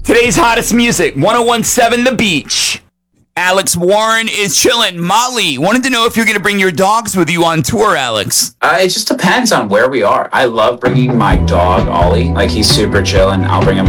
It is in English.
Today's hottest music, 1017 The Beach. Alex Warren is chilling. Molly, wanted to know if you're going to bring your dogs with you on tour, Alex. It just depends on where we are. I love bringing my dog, Ollie. Like, he's super chill, and I'll bring him